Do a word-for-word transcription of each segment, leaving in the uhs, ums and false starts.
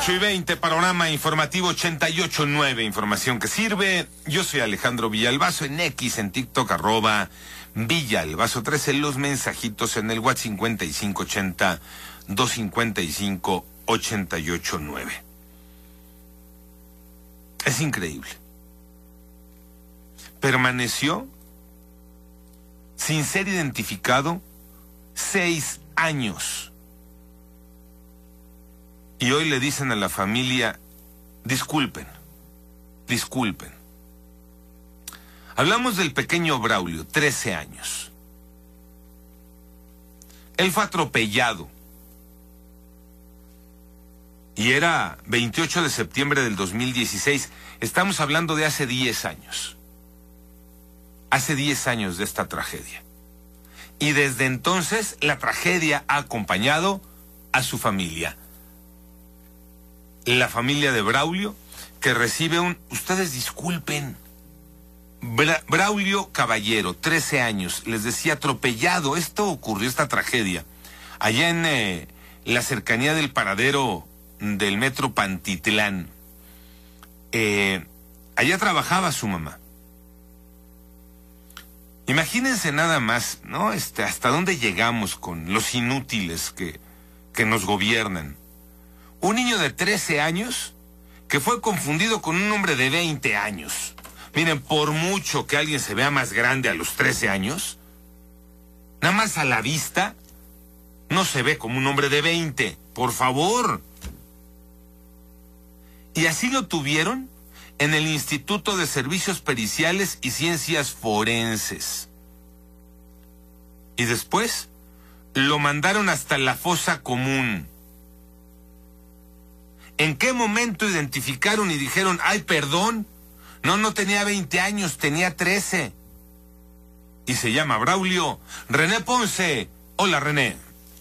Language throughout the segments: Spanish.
ocho y veinte, panorama informativo ochenta y ocho punto nueve, información que sirve. Yo soy Alejandro Villalbazo, en X, en TikTok, arroba Villalbazo trece, los mensajitos en el WhatsApp cincuenta y cinco ochenta, doscientos cincuenta y cinco, ochenta y ocho nueve. Es increíble. Permaneció sin ser identificado seis años. Y hoy le dicen a la familia, disculpen, disculpen. Hablamos del pequeño Braulio, trece años. Él fue atropellado. Y era veintiocho de septiembre del dos mil dieciséis. Estamos hablando de hace diez años. Hace diez años de esta tragedia. Y desde entonces la tragedia ha acompañado a su familia. La familia de Braulio, que recibe un... Ustedes disculpen. Bra Braulio Caballero, trece años, les decía, atropellado. Esto ocurrió, esta tragedia, allá en eh, la cercanía del paradero del metro Pantitlán. Eh, allá trabajaba su mamá. Imagínense nada más, ¿no? Este, hasta dónde llegamos con los inútiles que, que nos gobiernan. Un niño de trece años que fue confundido con un hombre de veinte años. Miren, por mucho que alguien se vea más grande a los trece años, nada más a la vista, no se ve como un hombre de veinte. Por favor. Y así lo tuvieron en el Instituto de Servicios Periciales y Ciencias Forenses. Y después lo mandaron hasta la fosa común. ¿En qué momento identificaron y dijeron, ay, perdón, no, no tenía veinte años, tenía trece? Y se llama Braulio. René Ponce. Hola, René.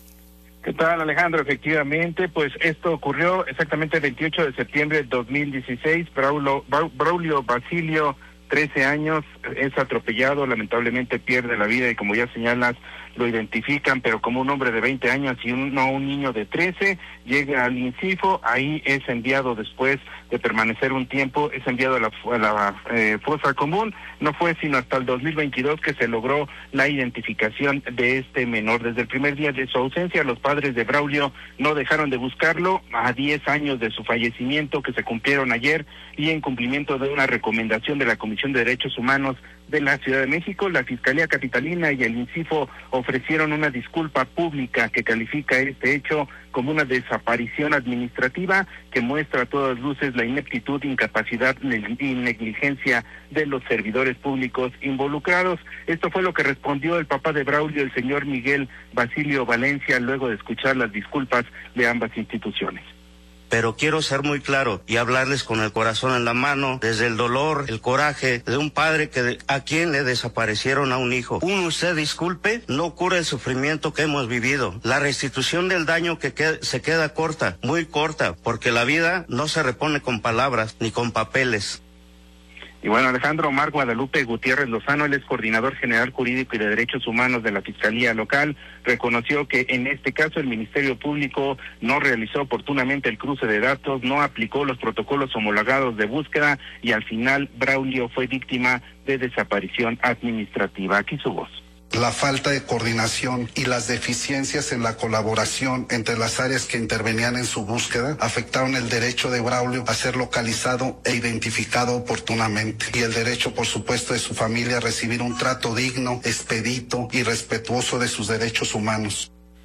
¿Qué tal, Alejandro? Efectivamente, pues esto ocurrió exactamente el veintiocho de septiembre de dos mil dieciséis. Braulio, Braulio Basilio, trece años, es atropellado, lamentablemente pierde la vida y, como ya señalas, lo identifican, pero como un hombre de veinte años y un, no un niño de trece, llega al INCIFO, ahí es enviado después de permanecer un tiempo, es enviado a la, a la eh, fosa común. No fue sino hasta el dos mil veintidós que se logró la identificación de este menor. Desde el primer día de su ausencia, los padres de Braulio no dejaron de buscarlo, a diez años de su fallecimiento, que se cumplieron ayer, y en cumplimiento de una recomendación de la Comisión de Derechos Humanos de la Ciudad de México, la Fiscalía Capitalina y el INCIFO ofrecieron una disculpa pública que califica este hecho como una desaparición administrativa que muestra a todas luces la ineptitud, incapacidad y negligencia de los servidores públicos involucrados. Esto fue lo que respondió el papá de Braulio, el señor Miguel Basilio Valencia, luego de escuchar las disculpas de ambas instituciones. Pero quiero ser muy claro y hablarles con el corazón en la mano, desde el dolor, el coraje de un padre que a quien le desaparecieron a un hijo. Uno, usted disculpe, no cura el sufrimiento que hemos vivido. La restitución del daño que qued se queda corta, muy corta, porque la vida no se repone con palabras ni con papeles. Y bueno, Alejandro, Omar Guadalupe Gutiérrez Lozano, él es coordinador general jurídico y de derechos humanos de la Fiscalía Local, reconoció que en este caso el Ministerio Público no realizó oportunamente el cruce de datos, no aplicó los protocolos homologados de búsqueda y al final Braulio fue víctima de desaparición administrativa. Aquí su voz. La falta de coordinación y las deficiencias en la colaboración entre las áreas que intervenían en su búsqueda afectaron el derecho de Braulio a ser localizado e identificado oportunamente, y el derecho, por supuesto, de su familia a recibir un trato digno, expedito y respetuoso de sus derechos humanos.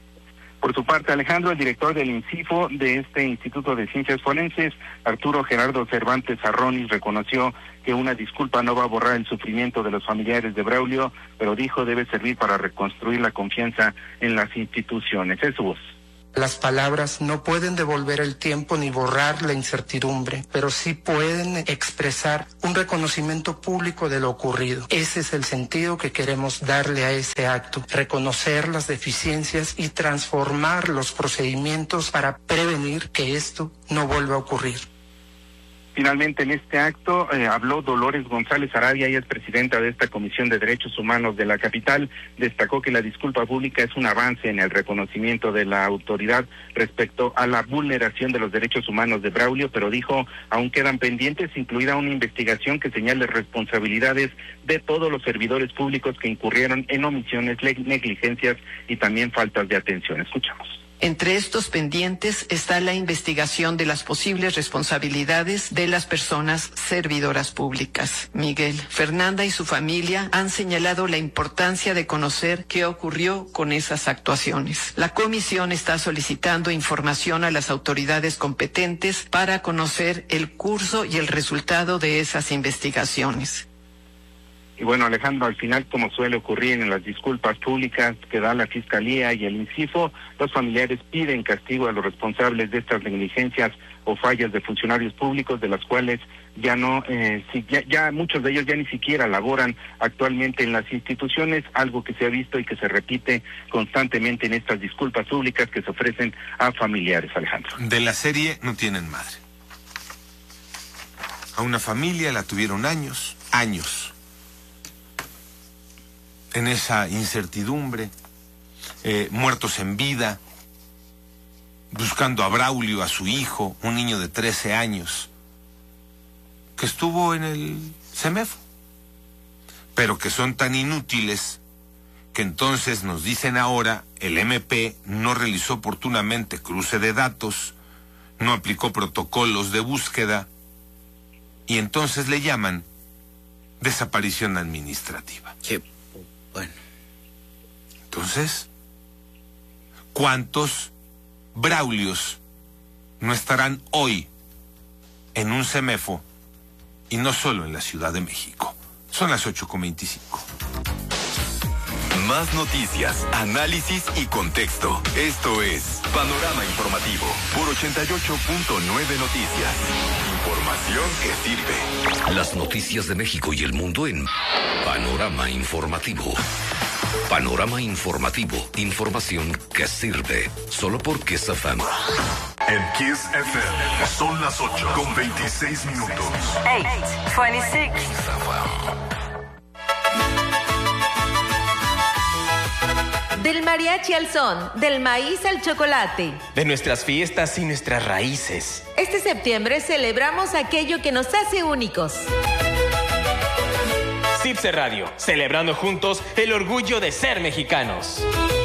Por su parte, Alejandro, el director del INCIFO, de este Instituto de Ciencias Forenses, Arturo Gerardo Cervantes Arronis, reconoció que una disculpa no va a borrar el sufrimiento de los familiares de Braulio, pero dijo debe servir para reconstruir la confianza en las instituciones. Es su voz. Las palabras no pueden devolver el tiempo ni borrar la incertidumbre, pero sí pueden expresar un reconocimiento público de lo ocurrido. Ese es el sentido que queremos darle a ese acto, reconocer las deficiencias y transformar los procedimientos para prevenir que esto no vuelva a ocurrir. Finalmente, en este acto eh, habló Dolores González Arabia, ella es presidenta de esta Comisión de Derechos Humanos de la capital. Destacó que la disculpa pública es un avance en el reconocimiento de la autoridad respecto a la vulneración de los derechos humanos de Braulio, pero dijo, aún quedan pendientes, incluida una investigación que señale responsabilidades de todos los servidores públicos que incurrieron en omisiones, negligencias y también faltas de atención. Escuchamos. Entre estos pendientes está la investigación de las posibles responsabilidades de las personas servidoras públicas. Miguel, Fernanda y su familia han señalado la importancia de conocer qué ocurrió con esas actuaciones. La comisión está solicitando información a las autoridades competentes para conocer el curso y el resultado de esas investigaciones. Y bueno, Alejandro, al final, como suele ocurrir en las disculpas públicas que da la Fiscalía y el INCIFO, los familiares piden castigo a los responsables de estas negligencias o fallas de funcionarios públicos, de las cuales ya no, eh, si, ya, ya muchos de ellos ya ni siquiera laboran actualmente en las instituciones, algo que se ha visto y que se repite constantemente en estas disculpas públicas que se ofrecen a familiares, Alejandro. De la serie no tienen madre. A una familia la tuvieron años, años. En esa incertidumbre, eh, muertos en vida, buscando a Braulio, a su hijo, un niño de trece años, que estuvo en el CEMEFO, pero que son tan inútiles que entonces nos dicen ahora el M P no realizó oportunamente cruce de datos, no aplicó protocolos de búsqueda, y entonces le llaman desaparición administrativa. Sí. Bueno. Entonces, ¿cuántos Braulios no estarán hoy en un CEMEFO y no solo en la Ciudad de México? Son las ocho con veinticinco. Más noticias, análisis y contexto. Esto es Panorama Informativo por ochenta y ocho punto nueve Noticias. Información que sirve. Las noticias de México y el mundo en Panorama Informativo. Panorama Informativo. Información que sirve. Solo por Kiss F M. En Kiss F M son las ocho con veintiséis minutos. ocho veintiséis. Del mariachi al son, del maíz al chocolate. De nuestras fiestas y nuestras raíces. Este septiembre celebramos aquello que nos hace únicos. Cipse Radio, celebrando juntos el orgullo de ser mexicanos.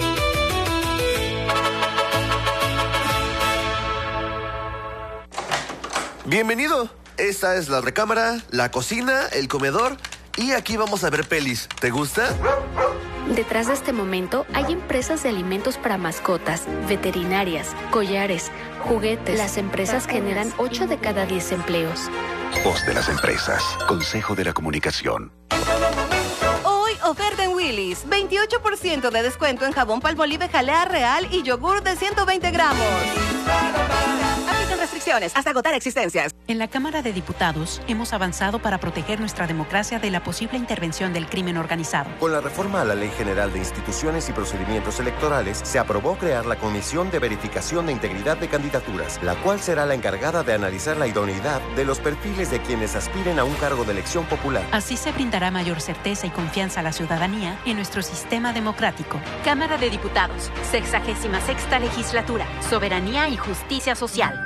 Bienvenido. Esta es la recámara, la cocina, el comedor y aquí vamos a ver pelis. ¿Te gusta? Detrás de este momento hay empresas de alimentos para mascotas, veterinarias, collares, juguetes. Las empresas generan ocho de cada diez empleos. Voz de las empresas. Consejo de la Comunicación. Hoy oferta en Willy's. veintiocho por ciento de descuento en jabón Palmolive Jalea Real y yogur de ciento veinte gramos. Aplican restricciones hasta agotar existencias. En la Cámara de Diputados hemos avanzado para proteger nuestra democracia de la posible intervención del crimen organizado. Con la reforma a la Ley General de Instituciones y Procedimientos Electorales, se aprobó crear la Comisión de Verificación de Integridad de Candidaturas, la cual será la encargada de analizar la idoneidad de los perfiles de quienes aspiren a un cargo de elección popular. Así se brindará mayor certeza y confianza a la ciudadanía en nuestro sistema democrático. Cámara de Diputados, sexagésima sexta legislatura, soberanía y justicia social.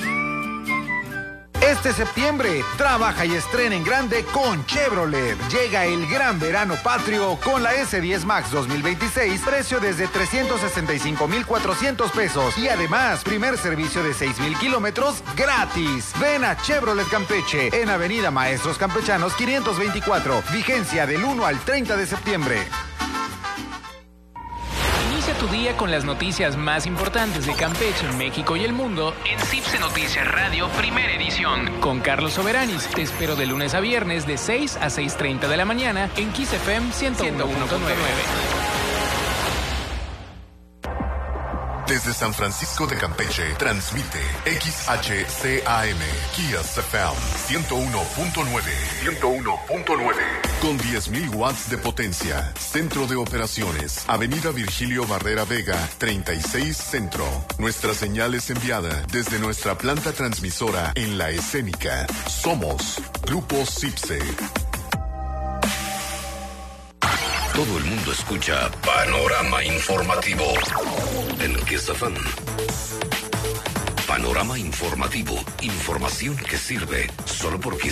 Este septiembre, trabaja y estrena en grande con Chevrolet. Llega el gran verano patrio con la ese diez Max dos mil veintiséis, precio desde trescientos sesenta y cinco mil cuatrocientos pesos. Y además, primer servicio de seis mil kilómetros gratis. Ven a Chevrolet Campeche, en Avenida Maestros Campechanos quinientos veinticuatro. Vigencia del uno al treinta de septiembre. Inicia tu día con las noticias más importantes de Campeche, México y el mundo en Cipse Noticias Radio, primera edición. Con Carlos Soberanis, te espero de lunes a viernes de seis a seis treinta de la mañana en Kiss F M ciento uno punto nueve. Desde San Francisco de Campeche, transmite X H C A M, Kias F M, ciento uno punto nueve. ciento uno punto nueve. Con diez mil watts de potencia. Centro de operaciones. Avenida Virgilio Barrera Vega, treinta y seis Centro. Nuestra señal es enviada desde nuestra planta transmisora en La Escénica. Somos Grupo CIPSE. Todo el mundo escucha Panorama Informativo en Kiss F M. Panorama Informativo. Información que sirve solo por Kiss.